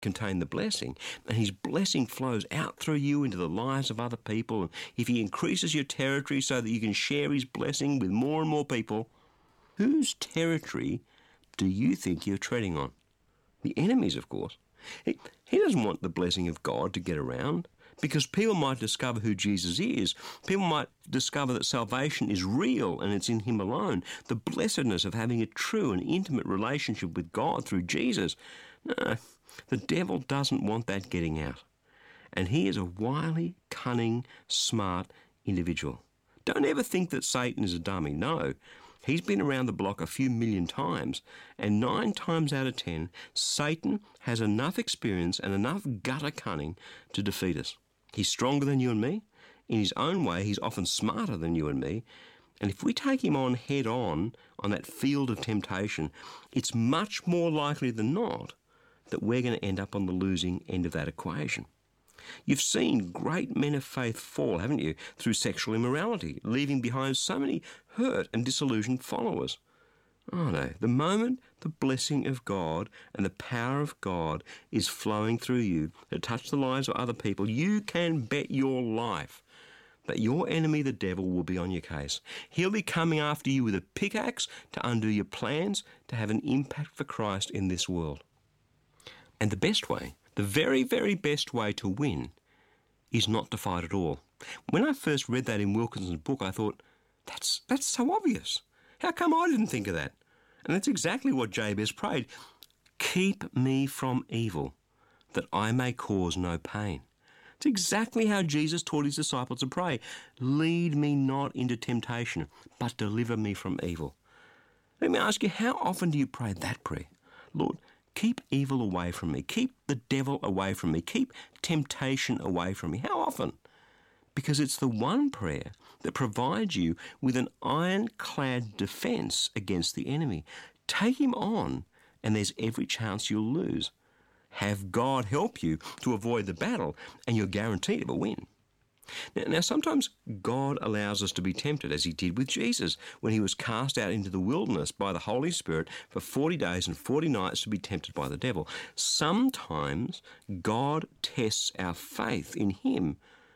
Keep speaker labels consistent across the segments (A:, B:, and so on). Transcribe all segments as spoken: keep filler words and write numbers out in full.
A: contain the blessing, and his blessing flows out through you into the lives of other people. And if he increases your territory so that you can share his blessing with more and more people, whose territory do you think you're treading on? The enemy's, of course. He, he doesn't want the blessing of God to get around, because people might discover who Jesus is. People might discover that salvation is real and it's in him alone. The blessedness of having a true and intimate relationship with God through Jesus. No, the devil doesn't want that getting out. And he is a wily, cunning, smart individual. Don't ever think that Satan is a dummy. No. He's been around the block a few million times, and nine times out of ten, Satan has enough experience and enough gutter cunning to defeat us. He's stronger than you and me. In his own way, he's often smarter than you and me. And if we take him on head on, on that field of temptation, it's much more likely than not that we're going to end up on the losing end of that equation. You've seen great men of faith fall, haven't you, through sexual immorality, leaving behind so many hurt and disillusioned followers. Oh no, the moment the blessing of God and the power of God is flowing through you to touch the lives of other people, you can bet your life that your enemy, the devil, will be on your case. He'll be coming after you with a pickaxe to undo your plans to have an impact for Christ in this world. And the best way, the very, very best way to win is not to fight at all. When I first read that in Wilkinson's book, I thought, that's that's so obvious. How come I didn't think of that? And that's exactly what Jabez prayed. Keep me from evil, that I may cause no pain. It's exactly how Jesus taught his disciples to pray. Lead me not into temptation, but deliver me from evil. Let me ask you, how often do you pray that prayer? Lord, keep evil away from me. Keep the devil away from me. Keep temptation away from me. How often? Because it's the one prayer that provides you with an ironclad defence against the enemy. Take him on, and there's every chance you'll lose. Have God help you to avoid the battle, and you're guaranteed of a win. Now, now, sometimes God allows us to be tempted, as he did with Jesus when he was cast out into the wilderness by the Holy Spirit for forty days and forty nights to be tempted by the devil. Sometimes God tests our faith in him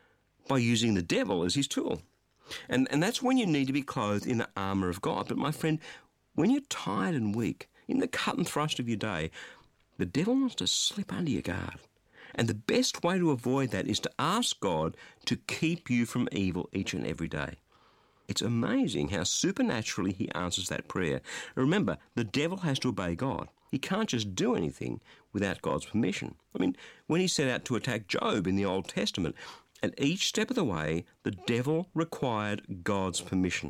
A: by using the devil as his tool. And, and that's when you need to be clothed in the armour of God. But my friend, when you're tired and weak, in the cut and thrust of your day, the devil wants to slip under your guard. And the best way to avoid that is to ask God to keep you from evil each and every day. It's amazing how supernaturally he answers that prayer. Remember, the devil has to obey God. He can't just do anything without God's permission. I mean, when he set out to attack Job in the Old Testament, at each step of the way, the devil required God's permission.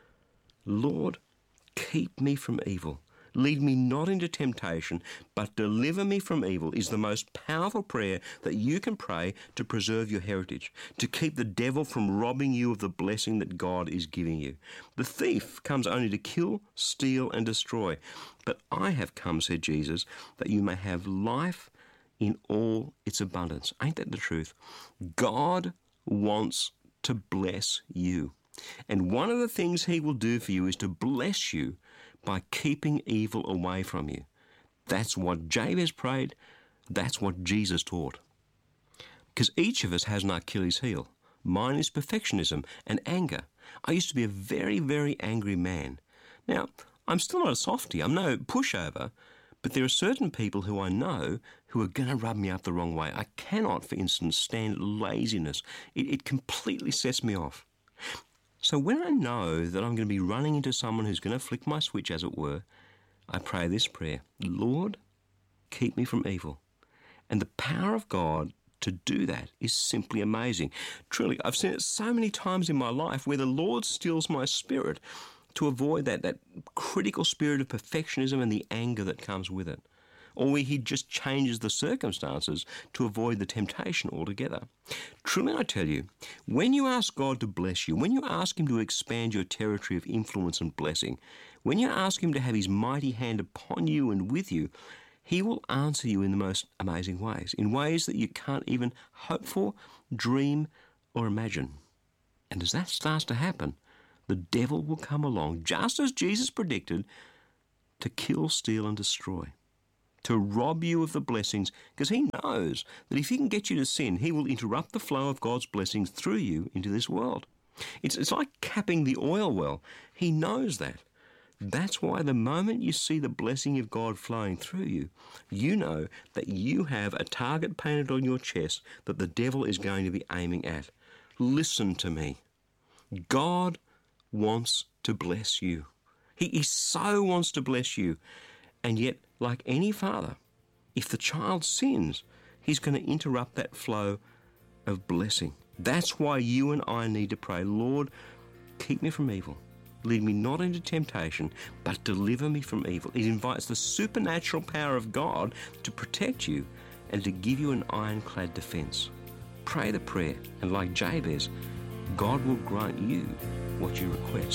A: Lord, keep me from evil. Lead me not into temptation, but deliver me from evil is the most powerful prayer that you can pray to preserve your heritage, to keep the devil from robbing you of the blessing that God is giving you. The thief comes only to kill, steal, and destroy. But I have come, said Jesus, that you may have life in all its abundance. Ain't that the truth? God wants to bless you. And one of the things he will do for you is to bless you by keeping evil away from you. That's what Jabez prayed. That's what Jesus taught. Because each of us has an Achilles heel. Mine is perfectionism and anger. I used to be a very, very angry man. Now, I'm still not a softie. I'm no pushover. But there are certain people who I know who are going to rub me up the wrong way. I cannot, for instance, stand laziness. It, it completely sets me off. So when I know that I'm going to be running into someone who's going to flick my switch, as it were, I pray this prayer: Lord, keep me from evil. And the power of God to do that is simply amazing. Truly, I've seen it so many times in my life where the Lord stills my spirit to avoid that, that critical spirit of perfectionism and the anger that comes with it. Or where he just changes the circumstances to avoid the temptation altogether. Truly, I tell you, when you ask God to bless you, when you ask him to expand your territory of influence and blessing, when you ask him to have his mighty hand upon you and with you, he will answer you in the most amazing ways, in ways that you can't even hope for, dream, or imagine. And as that starts to happen, the devil will come along, just as Jesus predicted, to kill, steal, and destroy. to rob you of the blessings, because he knows that if he can get you to sin, he will interrupt the flow of God's blessings through you into this world. It's, it's like capping the oil well. He knows that. That's why the moment you see the blessing of God flowing through you, you know that you have a target painted on your chest that the devil is going to be aiming at. Listen to me. God wants to bless you. He, he so wants to bless you. And yet, like any father, if the child sins, he's going to interrupt that flow of blessing. That's why you and I need to pray, Lord, keep me from evil. Lead me not into temptation, but deliver me from evil. It invites the supernatural power of God to protect you and to give you an ironclad defense. Pray the prayer, and like Jabez, God will grant you what you request.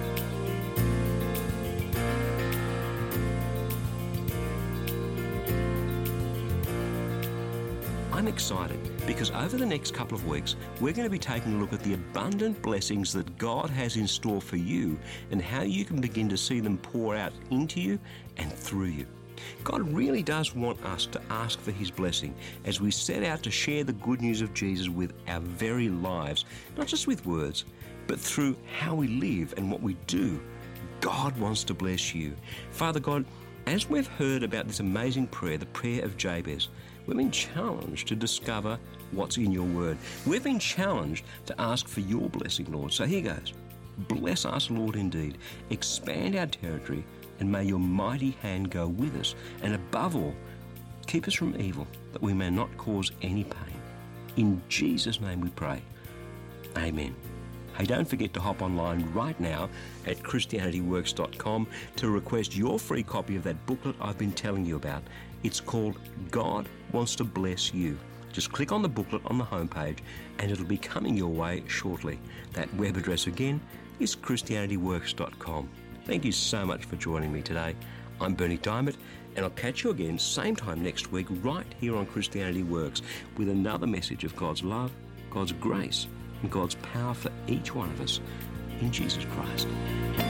A: I'm excited because over the next couple of weeks, we're going to be taking a look at the abundant blessings that God has in store for you and how you can begin to see them pour out into you and through you. God really does want us to ask for his blessing as we set out to share the good news of Jesus with our very lives, not just with words, but through how we live and what we do. God wants to bless you. Father God, as we've heard about this amazing prayer, the prayer of Jabez, we've been challenged to discover what's in your word. We've been challenged to ask for your blessing, Lord. So here goes. Bless us, Lord, indeed. Expand our territory, and may your mighty hand go with us. And above all, keep us from evil, that we may not cause any pain. In Jesus' name we pray. Amen. Hey, don't forget to hop online right now at Christianity Works dot com to request your free copy of that booklet I've been telling you about. It's called God Wants to Bless You. Just click on the booklet on the homepage and it'll be coming your way shortly. That web address again is Christianity Works dot com. Thank you so much for joining me today. I'm Bernie Diamond, and I'll catch you again same time next week right here on Christianity Works with another message of God's love, God's grace, and God's power for each one of us in Jesus Christ.